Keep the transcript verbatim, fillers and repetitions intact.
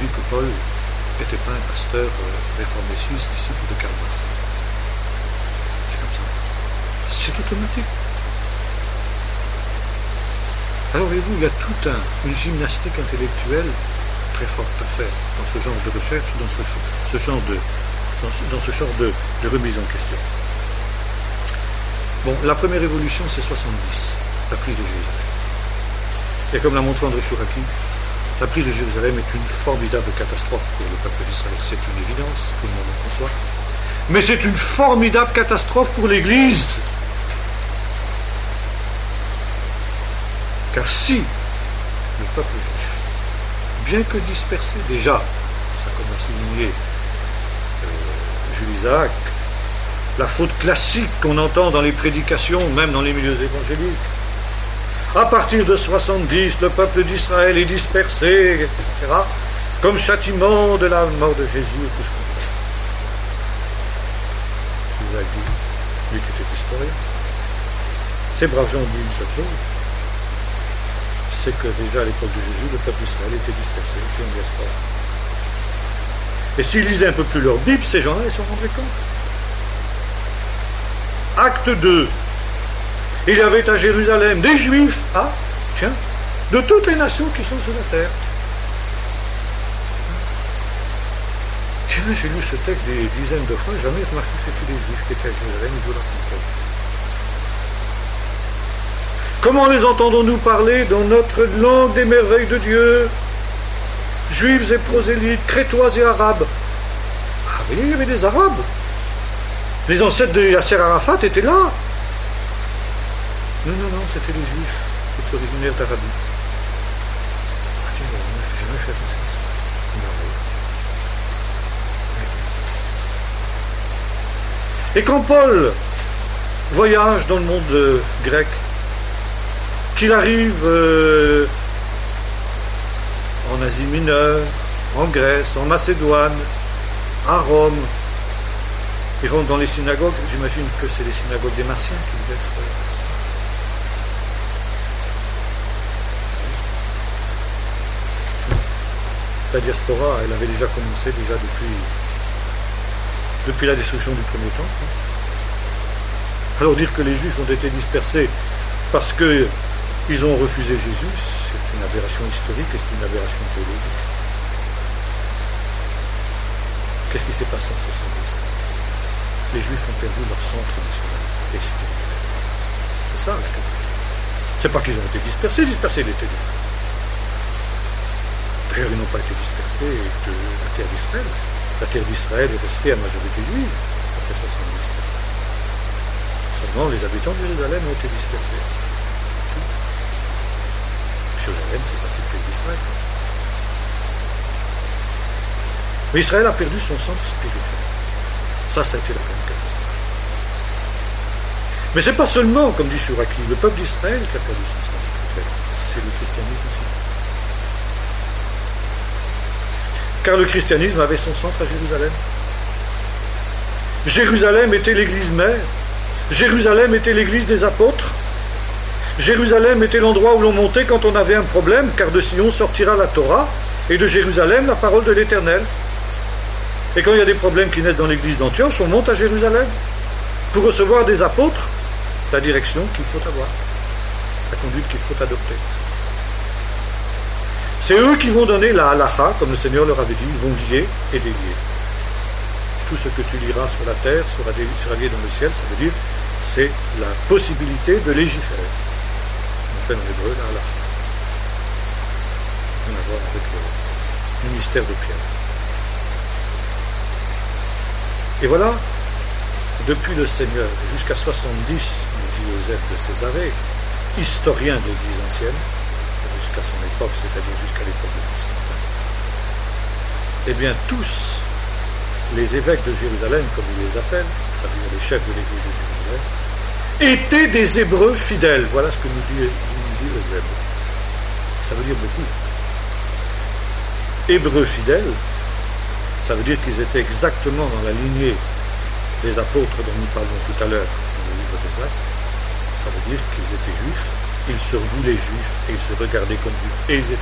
dit que Paul n'était pas un pasteur euh, réformé suisse, disciple de Karl Barth. C'est comme ça. C'est automatique. Alors voyez-vous, il y a toute un, une gymnastique intellectuelle très forte à faire dans ce genre de recherche, dans ce, ce genre de dans ce, dans ce genre de, de remise en question. Bon, la première évolution, c'est soixante-dix, la prise de Jérusalem. Et comme l'a montré André Chouraki, la prise de Jérusalem est une formidable catastrophe pour le peuple d'Israël. C'est une évidence, tout le monde en conçoit. Mais c'est une formidable catastrophe pour l'Église. Car si le peuple juif, bien que dispersé déjà, ça comme l'a souligné euh, Jules Isaac, la faute classique qu'on entend dans les prédications, même dans les milieux évangéliques, à partir de soixante-dix, le peuple d'Israël est dispersé, et cetera, comme châtiment de la mort de Jésus et tout ce qu'on fait. Jules Isaac dit, lui qui était historien, ces braves gens ont dit une seule chose, c'est que déjà à l'époque de Jésus, le peuple d'Israël était dispersé, était en diaspora. Et s'ils lisaient un peu plus leur Bible, ces gens-là, ils s'en rendraient compte. Acte deux. Il y avait à Jérusalem des Juifs, ah, tiens, de toutes les nations qui sont sur la terre. Tiens, j'ai lu ce texte des dizaines de fois, jamais remarqué que c'était des Juifs qui étaient à Jérusalem, ils jouent la conquête. Comment les entendons-nous parler dans notre langue des merveilles de Dieu? Juifs et prosélytes, crétois et arabes. Ah oui, il y avait des arabes. Les ancêtres de Yasser Arafat étaient là. Non, non, non, c'était les Juifs, qui étaient originaires d'Arabie. Ah tiens, je n'ai jamais fait attention à ça. Et quand Paul voyage dans le monde euh, grec, qu'il arrive euh, en Asie mineure, en Grèce, en Macédoine, à Rome, il rentre dans les synagogues, j'imagine que c'est les synagogues des Martiens qui devaient être... Euh, la diaspora, elle avait déjà commencé déjà depuis, depuis la destruction du premier temple. Alors dire que les Juifs ont été dispersés parce que ils ont refusé Jésus, c'est une aberration historique et c'est une aberration théologique. Qu'est-ce qui s'est passé en soixante-dix? Les Juifs ont perdu leur centre national et spirituel. C'est ça la catastrophe. C'est pas qu'ils ont été dispersés, dispersés ils étaient déjà. D'ailleurs, ils n'ont pas été dispersés de la terre d'Israël. La terre d'Israël est restée à majorité juive après soixante-dix. Seulement, les habitants de Jérusalem ont été dispersés. Jérusalem, c'est pas tout le pays d'Israël. Mais Israël a perdu son centre spirituel. Ça, ça a été la grande catastrophe. Mais c'est pas seulement, comme dit Chouraki, le peuple d'Israël qui a perdu son centre spirituel. C'est le christianisme aussi. Car le christianisme avait son centre à Jérusalem. Jérusalem était l'église mère. Jérusalem était l'église des apôtres. Jérusalem était l'endroit où l'on montait quand on avait un problème, car de Sion sortira la Torah, et de Jérusalem la parole de l'Éternel. Et quand il y a des problèmes qui naissent dans l'église d'Antioche, on monte à Jérusalem pour recevoir des apôtres la direction qu'il faut avoir, la conduite qu'il faut adopter. C'est eux qui vont donner la halacha, comme le Seigneur leur avait dit, ils vont lier et délier. Tout ce que tu liras sur la terre sera, dé, sera lié dans le ciel, ça veut dire c'est la possibilité de légiférer. On fait en hébreu la halacha. On a à voir avec le ministère de Pierre. Et voilà, depuis le Seigneur jusqu'à soixante-dix, nous dit Joseph de Césarée, historien de l'Église ancienne, jusqu'à son époque, c'est-à-dire jusqu'à l'époque de Constantin, eh bien tous les évêques de Jérusalem, comme il les appelle, ça veut dire les chefs de l'Église de Jérusalem, étaient des Hébreux fidèles. Voilà ce que nous dit, nous dit Eusèbe. Ça veut dire beaucoup. Hébreux fidèles, ça veut dire qu'ils étaient exactement dans la lignée des apôtres dont nous parlons tout à l'heure dans le livre des Actes. Ça veut dire qu'ils étaient juifs, ils se voulaient juifs et ils se regardaient comme juifs et ils étaient